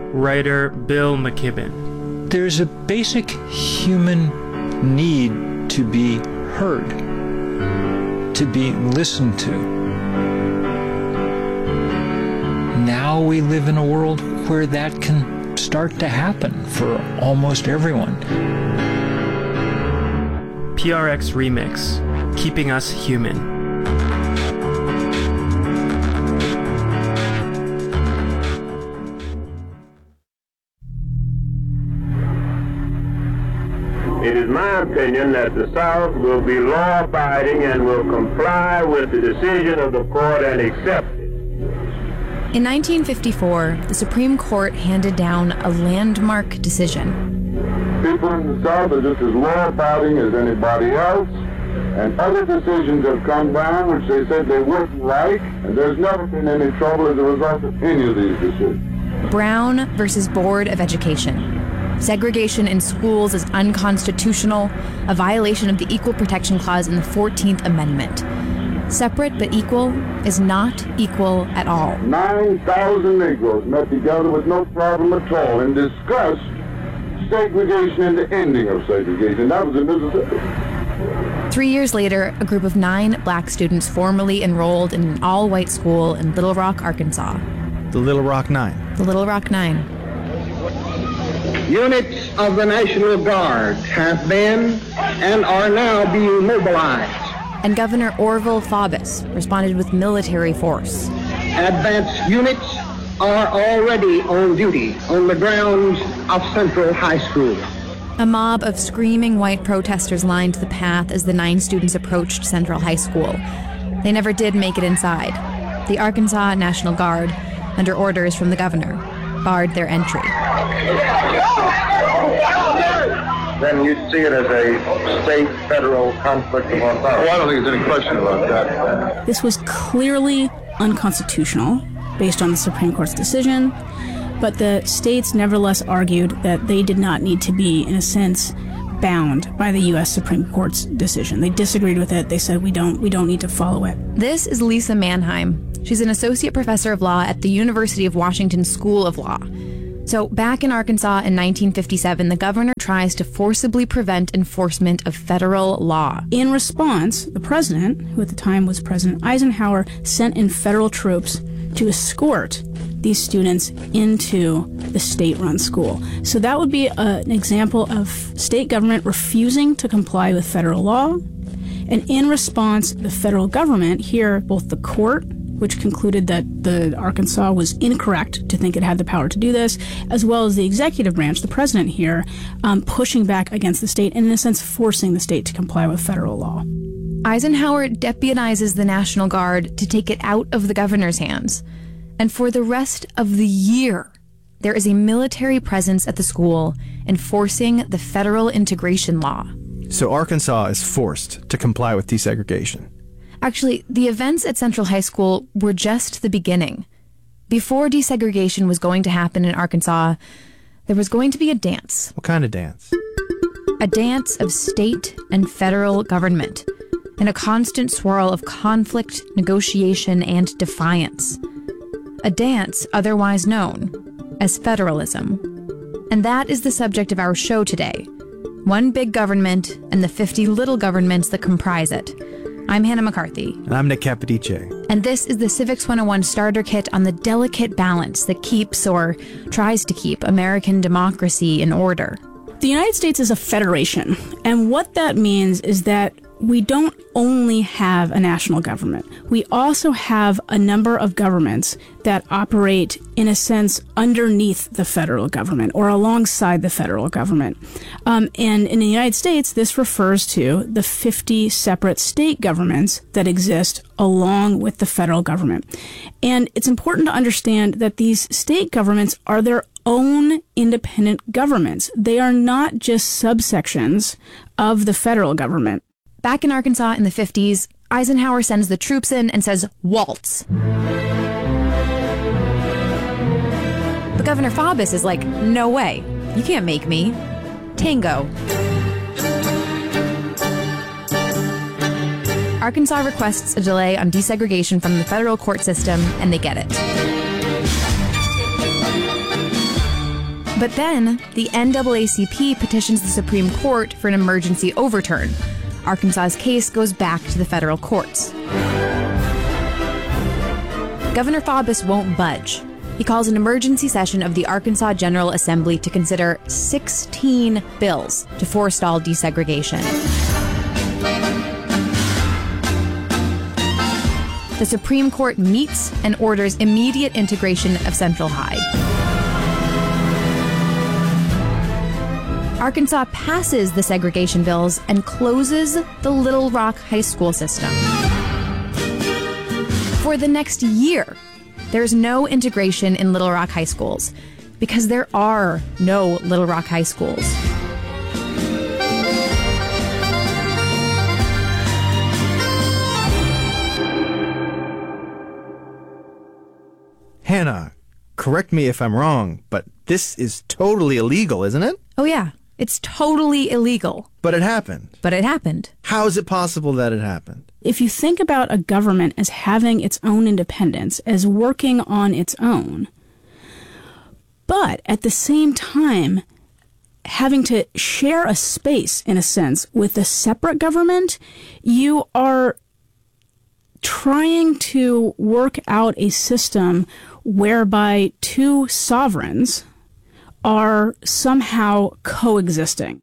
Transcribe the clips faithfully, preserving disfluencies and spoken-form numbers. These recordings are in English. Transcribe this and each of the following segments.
Writer Bill McKibben. There's a basic human need to be heard, to be listened to. Now we live in a world where that can start to happen for almost everyone. P R X Remix, Keeping Us Human. It is my opinion that the South will be law-abiding and will comply with the decision of the court and accept it. In nineteen fifty-four, the Supreme Court handed down a landmark decision. People in the South are just as law-abiding as anybody else, and other decisions have come down which they said they wouldn't like, and there's never been any trouble as a result of any of these decisions. Brown versus Board of Education. Segregation in schools is unconstitutional, a violation of the Equal Protection Clause in the fourteenth Amendment. Separate but equal is not equal at all. nine thousand Negroes met together with no problem at all and discussed segregation and the ending of segregation. That was in Mississippi. Three years later, a group of nine black students formally enrolled in an all-white school in Little Rock, Arkansas. The Little Rock Nine. The Little Rock Nine. Units of the National Guard have been and are now being mobilized. And Governor Orville Faubus responded with military force. Advanced units are already on duty on the grounds of Central High School. A mob of screaming white protesters lined the path as the nine students approached Central High School. They never did make it inside. The Arkansas National Guard, under orders from the governor, barred their entry. Then you see it as a state-federal conflict of authority. Oh, I don't think there's any question about that. This was clearly unconstitutional based on the Supreme Court's decision, but the states nevertheless argued that they did not need to be, in a sense, bound by the U S Supreme Court's decision. They disagreed with it. They said, we don't, we don't need to follow it. This is Lisa Mannheim. She's an associate professor of law at the University of Washington School of Law. So back in Arkansas in nineteen fifty-seven, the governor tries to forcibly prevent enforcement of federal law. In response, the president, who at the time was President Eisenhower, sent in federal troops to escort these students into the state-run school. So that would be a, an example of state government refusing to comply with federal law. And in response, the federal government, here, both the court, which concluded that the Arkansas was incorrect to think it had the power to do this, as well as the executive branch, the president here, um, pushing back against the state and, in a sense, forcing the state to comply with federal law. Eisenhower deputizes the National Guard to take it out of the governor's hands. And for the rest of the year, there is a military presence at the school enforcing the federal integration law. So Arkansas is forced to comply with desegregation. Actually, the events at Central High School were just the beginning. Before desegregation was going to happen in Arkansas, there was going to be a dance. What kind of dance? A dance of state and federal government, in a constant swirl of conflict, negotiation, and defiance. A dance otherwise known as federalism. And that is the subject of our show today. One big government and the fifty little governments that comprise it. I'm Hannah McCarthy. And I'm Nick Capodice. And this is the Civics one oh one starter kit on the delicate balance that keeps or tries to keep American democracy in order. The United States is a federation, and what that means is that we don't only have a national government. We also have a number of governments that operate, in a sense, underneath the federal government or alongside the federal government. Um, and in the United States, this refers to the fifty separate state governments that exist along with the federal government. And it's important to understand that these state governments are their own independent governments. They are not just subsections of the federal government. Back in Arkansas in the fifties, Eisenhower sends the troops in and says, waltz. But Governor Faubus is like, no way. You can't make me. Tango. Arkansas requests a delay on desegregation from the federal court system, and they get it. But then, the N double A C P petitions the Supreme Court for an emergency overturn. Arkansas's case goes back to the federal courts. Governor Faubus won't budge. He calls an emergency session of the Arkansas General Assembly to consider sixteen bills to forestall desegregation. The Supreme Court meets and orders immediate integration of Central High. Arkansas passes the segregation bills and closes the Little Rock High School system. For the next year, there's no integration in Little Rock High Schools because there are no Little Rock High Schools. Hannah, correct me if I'm wrong, but this is totally illegal, isn't it? Oh yeah, it's totally illegal. But it happened. But it happened. How is it possible that it happened? If you think about a government as having its own independence, as working on its own, but at the same time having to share a space, in a sense, with a separate government, you are trying to work out a system whereby two sovereigns are somehow coexisting.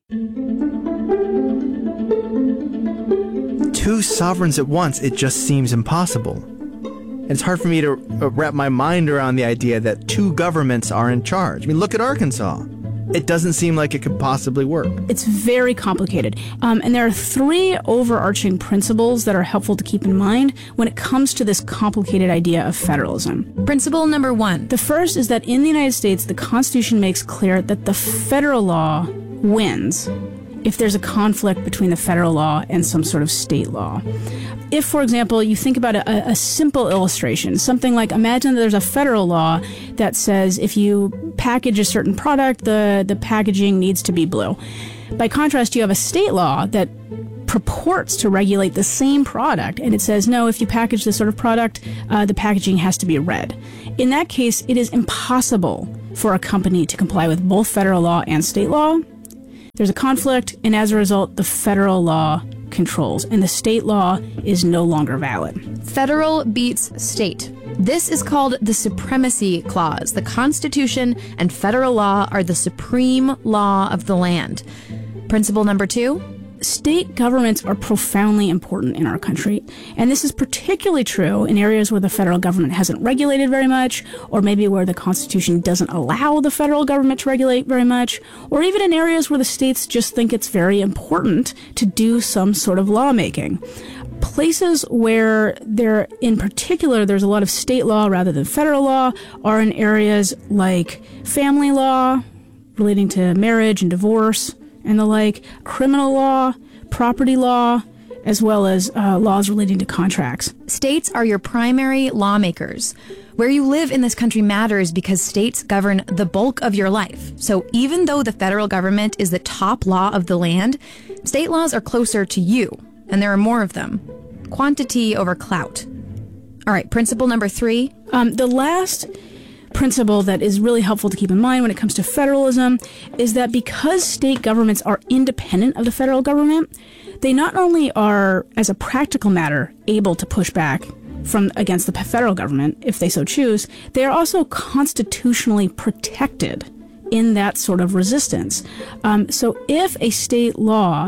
Two sovereigns at once, it just seems impossible. It's hard for me to wrap my mind around the idea that two governments are in charge. I mean, look at Arkansas. It doesn't seem like it could possibly work. It's very complicated. Um, and there are three overarching principles that are helpful to keep in mind when it comes to this complicated idea of federalism. Principle number one. The first is that in the United States, the Constitution makes clear that the federal law wins if there's a conflict between the federal law and some sort of state law. If, for example, you think about a, a simple illustration, something like imagine that there's a federal law that says if you package a certain product, the, the packaging needs to be blue. By contrast, you have a state law that purports to regulate the same product, and it says, no, if you package this sort of product, uh, the packaging has to be red. In that case, it is impossible for a company to comply with both federal law and state law. There's a conflict, and as a result, the federal law controls, and the state law is no longer valid. Federal beats state. This is called the Supremacy Clause. The Constitution and federal law are the supreme law of the land. Principle number two. State governments are profoundly important in our country, and this is particularly true in areas where the federal government hasn't regulated very much, or maybe where the Constitution doesn't allow the federal government to regulate very much, or even in areas where the states just think it's very important to do some sort of lawmaking. Places where there, in particular, there's a lot of state law rather than federal law are in areas like family law, relating to marriage and divorce, and the like, criminal law, property law, as well as uh, laws relating to contracts. States are your primary lawmakers. Where you live in this country matters because states govern the bulk of your life. So even though the federal government is the top law of the land, state laws are closer to you, and there are more of them. Quantity over clout. All right, principle number three. Um, the last principle that is really helpful to keep in mind when it comes to federalism is that because state governments are independent of the federal government, they not only are, as a practical matter, able to push back from against the federal government if they so choose, they are also constitutionally protected in that sort of resistance. Um, so if a state law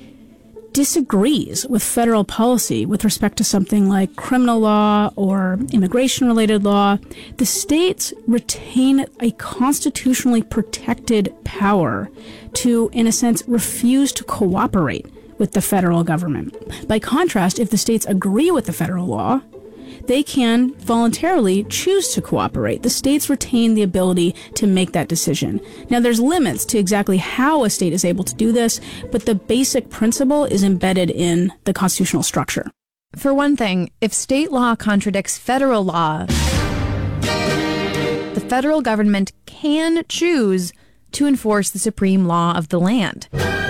disagrees with federal policy with respect to something like criminal law or immigration-related law, the states retain a constitutionally protected power to, in a sense, refuse to cooperate with the federal government. By contrast, if the states agree with the federal law, they can voluntarily choose to cooperate. The states retain the ability to make that decision. Now, there's limits to exactly how a state is able to do this, but the basic principle is embedded in the constitutional structure. For one thing, if state law contradicts federal law, the federal government can choose to enforce the supreme law of the land.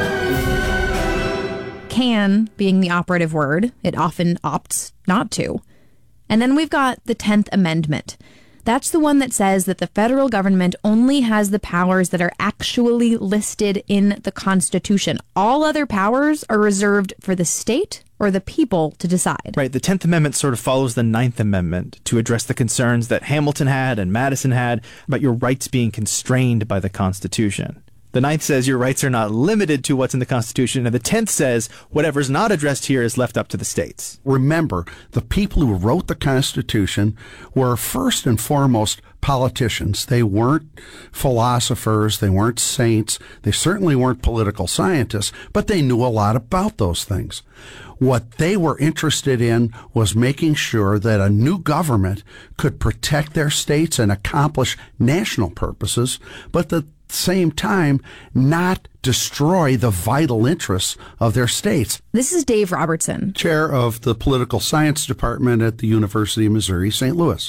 Can being the operative word, it often opts not to. And then we've got the tenth Amendment. That's the one that says that the federal government only has the powers that are actually listed in the Constitution. All other powers are reserved for the state or the people to decide. Right. The tenth Amendment sort of follows the ninth Amendment to address the concerns that Hamilton had and Madison had about your rights being constrained by the Constitution. The ninth says your rights are not limited to what's in the Constitution, and the tenth says whatever's not addressed here is left up to the states. Remember, the people who wrote the Constitution were first and foremost politicians. They weren't philosophers, they weren't saints, they certainly weren't political scientists, but they knew a lot about those things. What they were interested in was making sure that a new government could protect their states and accomplish national purposes, but at the same time not destroy the vital interests of their states. This is Dave Robertson, chair of the political science department at the University of Missouri, Saint Louis.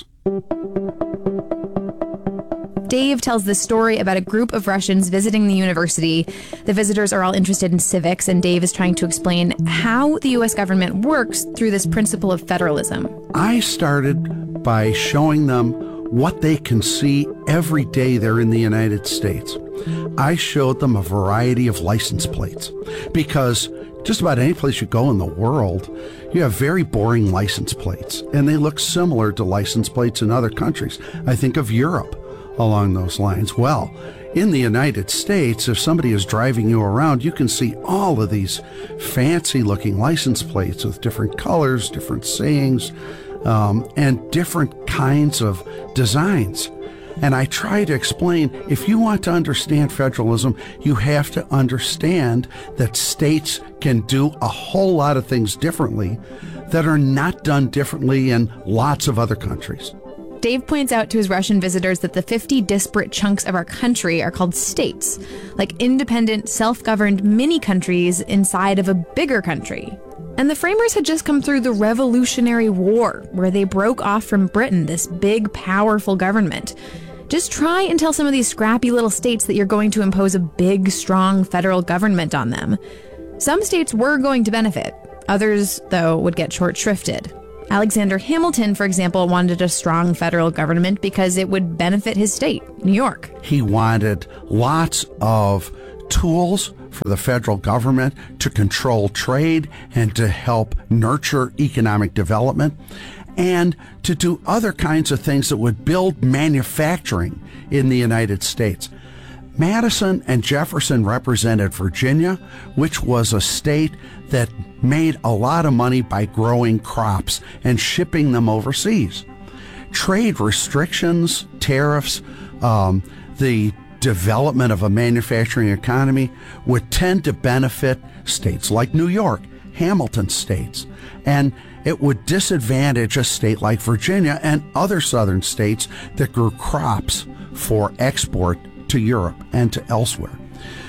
Dave tells this story about a group of Russians visiting the university. The visitors are all interested in civics, and Dave is trying to explain how the U S government works through this principle of federalism. I started by showing them what they can see every day they're in the United States. I showed them a variety of license plates because just about any place you go in the world, you have very boring license plates, and they look similar to license plates in other countries. I think of Europe along those lines. Well, in the United States, if somebody is driving you around, you can see all of these fancy looking license plates with different colors, different sayings, um, and different kinds of designs. And I try to explain, if you want to understand federalism, you have to understand that states can do a whole lot of things differently that are not done differently in lots of other countries. Dave points out to his Russian visitors that the fifty disparate chunks of our country are called states, like independent, self-governed mini-countries inside of a bigger country. And the framers had just come through the Revolutionary War, where they broke off from Britain, this big, powerful government. Just try and tell some of these scrappy little states that you're going to impose a big, strong federal government on them. Some states were going to benefit. Others, though, would get short-shrifted. Alexander Hamilton, for example, wanted a strong federal government because it would benefit his state, New York. He wanted lots of tools for the federal government to control trade and to help nurture economic development and to do other kinds of things that would build manufacturing in the United States. Madison and Jefferson represented Virginia, which was a state that made a lot of money by growing crops and shipping them overseas. Trade restrictions, tariffs, um, the development of a manufacturing economy would tend to benefit states like New York, Hamilton states, and it would disadvantage a state like Virginia and other southern states that grew crops for export to Europe and to elsewhere.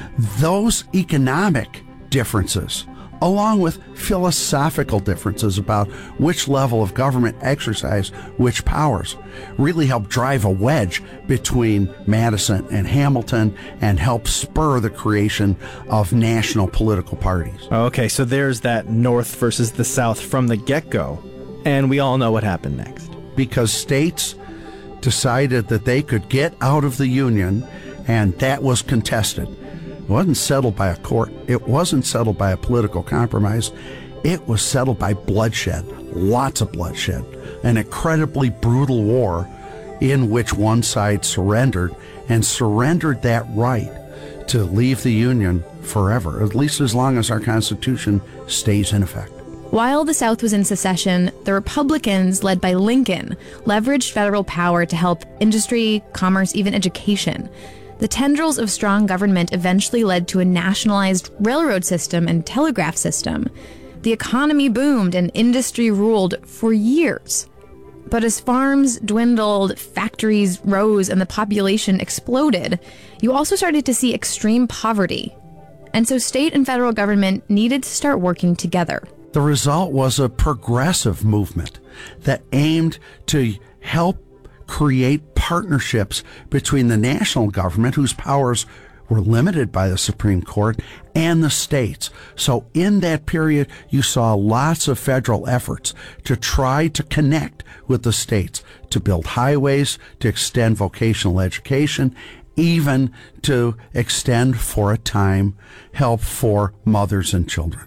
Those economic differences, along with philosophical differences about which level of government exercised which powers, really helped drive a wedge between Madison and Hamilton and help spur the creation of national political parties. Okay, so there's that North versus the South from the get-go, and we all know what happened next. Because states decided that they could get out of the Union, and that was contested. It wasn't settled by a court. It wasn't settled by a political compromise. It was settled by bloodshed, lots of bloodshed, an incredibly brutal war in which one side surrendered and surrendered that right to leave the Union forever, at least as long as our Constitution stays in effect. While the South was in secession, the Republicans, led by Lincoln, leveraged federal power to help industry, commerce, even education. The tendrils of strong government eventually led to a nationalized railroad system and telegraph system. The economy boomed and industry ruled for years. But as farms dwindled, factories rose, and the population exploded, you also started to see extreme poverty. And so state and federal government needed to start working together. The result was a progressive movement that aimed to help create partnerships between the national government, whose powers were limited by the Supreme Court and the states. So in that period, you saw lots of federal efforts to try to connect with the states, to build highways, to extend vocational education, even to extend for a time help for mothers and children.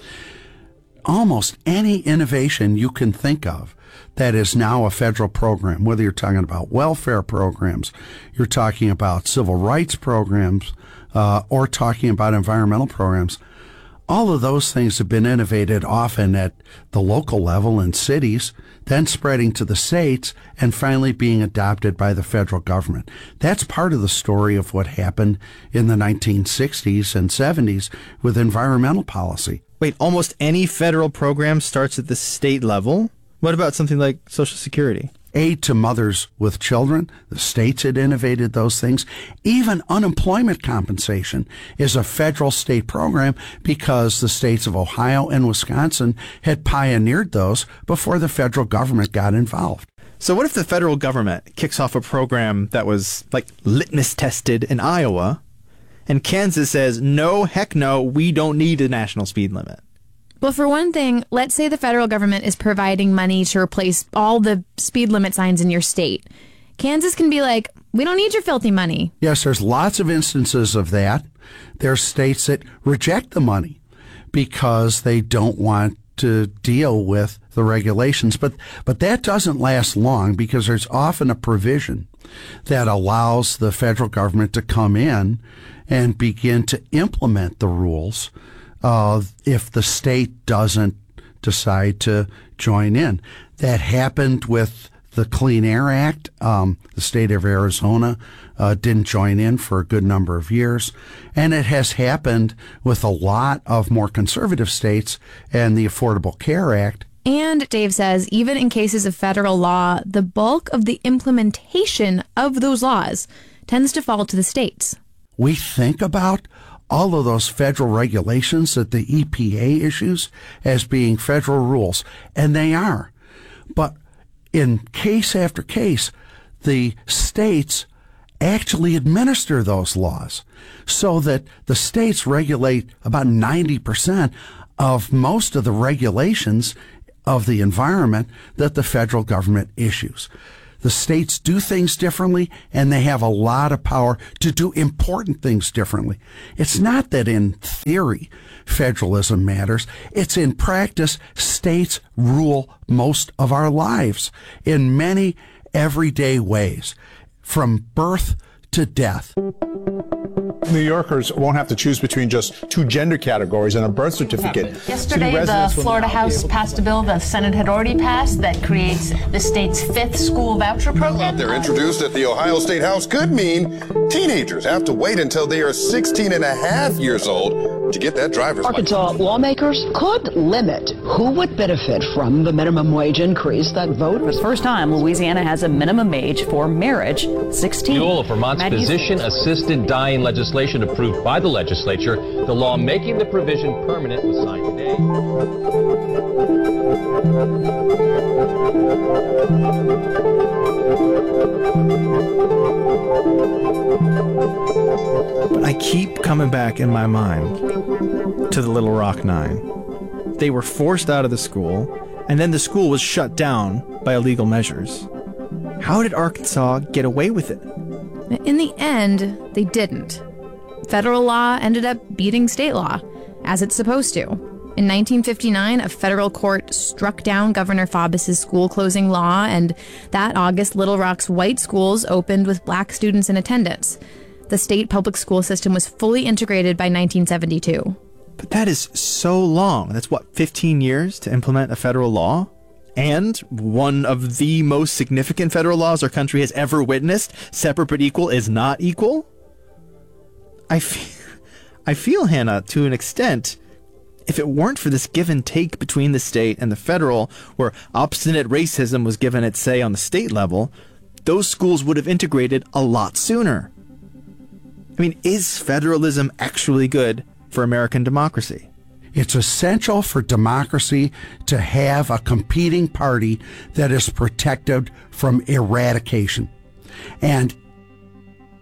Almost any innovation you can think of that is now a federal program, whether you're talking about welfare programs, you're talking about civil rights programs, uh, or talking about environmental programs, all of those things have been innovated often at the local level in cities, then spreading to the states, and finally being adopted by the federal government. That's part of the story of what happened in the nineteen sixties and seventies with environmental policy. Wait, almost any federal program starts at the state level? What about something like Social Security? Aid to mothers with children, the states had innovated those things. Even unemployment compensation is a federal state program because the states of Ohio and Wisconsin had pioneered those before the federal government got involved. So what if the federal government kicks off a program that was like litmus tested in Iowa, and Kansas says, no, heck no, we don't need a national speed limit? Well, for one thing, let's say the federal government is providing money to replace all the speed limit signs in your state. Kansas can be like, we don't need your filthy money. Yes, there's lots of instances of that. There are states that reject the money because they don't want to deal with the regulations. But but that doesn't last long because there's often a provision that allows the federal government to come in and begin to implement the rules Uh, if the state doesn't decide to join in. That happened with the Clean Air Act. Um, the state of Arizona uh, didn't join in for a good number of years. And it has happened with a lot of more conservative states and the Affordable Care Act. And Dave says, even in cases of federal law, the bulk of the implementation of those laws tends to fall to the states. We think about all of those federal regulations that the E P A issues as being federal rules, and they are. But in case after case, the states actually administer those laws so that the states regulate about ninety percent of most of the regulations of the environment that the federal government issues. The states do things differently, and they have a lot of power to do important things differently. It's not that in theory federalism matters. It's in practice, states rule most of our lives in many everyday ways, from birth to death. New Yorkers won't have to choose between just two gender categories on a birth certificate. Yesterday, the Florida House passed a bill the Senate had already passed that creates the state's fifth school voucher program. They're introduced at the Ohio State House could mean teenagers have to wait until they are sixteen and a half years old to get that driver's license. Arkansas lawmakers could limit who would benefit from the minimum wage increase. That vote was the first time Louisiana has a minimum age for marriage, sixteen. Fuel of Vermont's physician-assisted dying legislation approved by the legislature. The law making the provision permanent was signed today. But I keep coming back in my mind to the Little Rock Nine. They were forced out of the school, and then the school was shut down by illegal measures. How did Arkansas get away with it? In the end, they didn't. Federal law ended up beating state law, as it's supposed to. In nineteen fifty-nine, a federal court struck down Governor Faubus's school closing law, and that August, Little Rock's white schools opened with black students in attendance. The state public school system was fully integrated by nineteen seventy-two. But that is so long. That's what, fifteen years to implement a federal law? And one of the most significant federal laws our country has ever witnessed, separate but equal is not equal? I feel, I feel, Hannah, to an extent, if it weren't for this give and take between the state and the federal, where obstinate racism was given its say on the state level, those schools would have integrated a lot sooner. I mean, is federalism actually good for American democracy? It's essential for democracy to have a competing party that is protected from eradication. And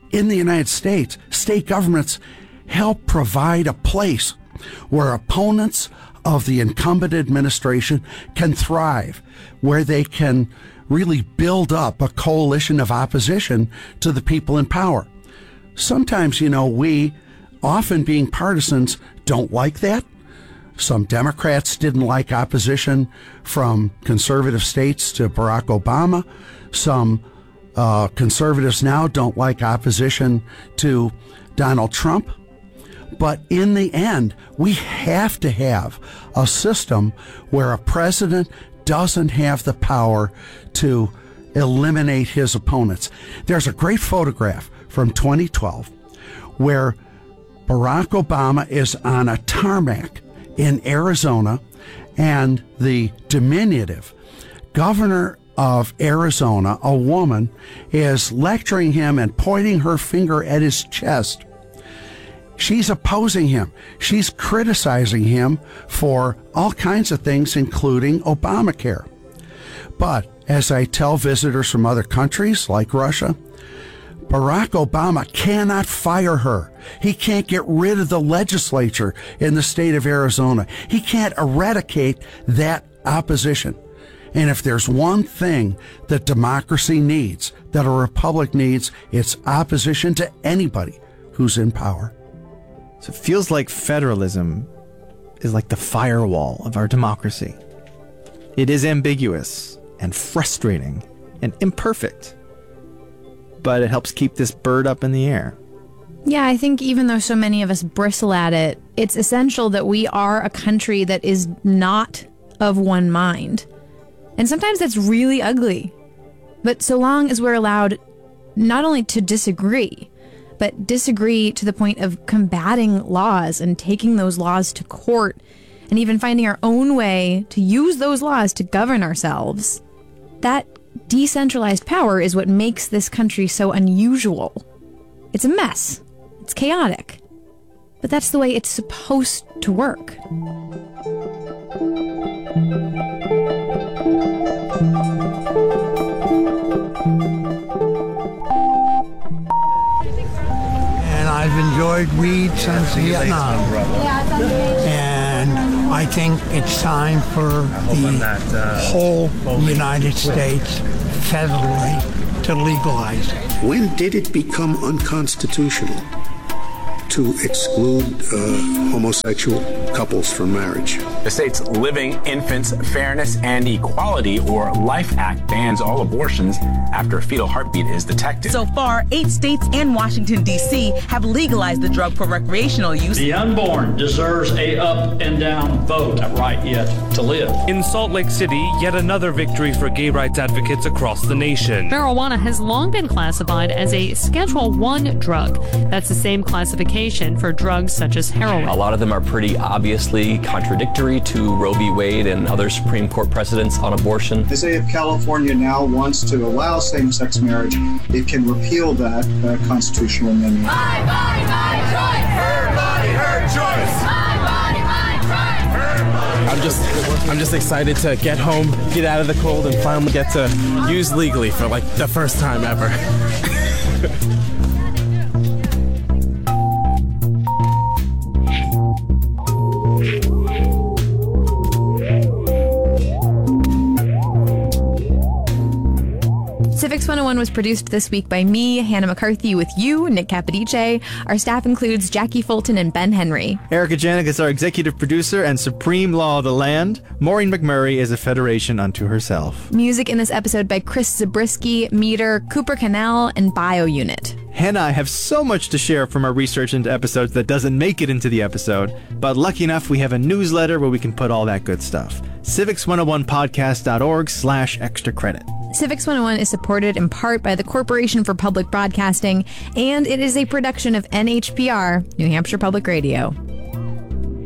in the United States, state governments help provide a place where opponents of the incumbent administration can thrive, where they can really build up a coalition of opposition to the people in power. Sometimes, you know, we, often being partisans, don't like that. Some Democrats didn't like opposition from conservative states to Barack Obama. Some uh, conservatives now don't like opposition to Donald Trump. But in the end, we have to have a system where a president doesn't have the power to eliminate his opponents. There's a great photograph from twenty twelve where Barack Obama is on a tarmac in Arizona, and the diminutive governor of Arizona, a woman, is lecturing him and pointing her finger at his chest. She's opposing him. She's criticizing him for all kinds of things, including Obamacare. But as I tell visitors from other countries like Russia, Barack Obama cannot fire her. He can't get rid of the legislature in the state of Arizona. He can't eradicate that opposition. And if there's one thing that democracy needs, that a republic needs, it's opposition to anybody who's in power. So it feels like federalism is like the firewall of our democracy. It is ambiguous and frustrating and imperfect, but it helps keep this bird up in the air. Yeah, I think even though so many of us bristle at it, it's essential that we are a country that is not of one mind. And sometimes that's really ugly. But so long as we're allowed not only to disagree, but disagree to the point of combating laws and taking those laws to court and even finding our own way to use those laws to govern ourselves, that decentralized power is what makes this country so unusual. It's a mess. It's chaotic. But that's the way it's supposed to work. And I've enjoyed weed since Vietnam. And I think it's time for the whole United States federally to legalize it. When did it become unconstitutional to exclude uh, homosexual couples from marriage? The state's Living Infants, Fairness, and Equality, or LIFE Act, bans all abortions after a fetal heartbeat is detected. So far, eight states and Washington, D C have legalized the drug for recreational use. The unborn deserves a up and down vote, right yet to live. In Salt Lake City, yet another victory for gay rights advocates across the nation. Marijuana has long been classified as a Schedule one drug. That's the same classification for drugs such as heroin. A lot of them are pretty obviously contradictory to Roe v. Wade and other Supreme Court precedents on abortion. They say if California now wants to allow same-sex marriage, it can repeal that uh, constitutional amendment. My body, my choice. Her body, her choice. My body, my choice. Her body. I'm just, I'm just excited to get home, get out of the cold, and finally get to use legally for like the first time ever. Civics one oh one was produced this week by me, Hannah McCarthy, with you, Nick Capodice. Our staff includes Jackie Fulton and Ben Henry. Erica Janik is our executive producer and supreme law of the land. Maureen McMurray is a federation unto herself. Music in this episode by Chris Zabriskie, Meter, Cooper Canal, and BioUnit. Hannah and I have so much to share from our research into episodes that doesn't make it into the episode, but lucky enough we have a newsletter where we can put all that good stuff. civics one oh one podcast dot org slash extra credit. Civics one oh one is supported in part by the Corporation for Public Broadcasting, and it is a production of N H P R, New Hampshire Public Radio.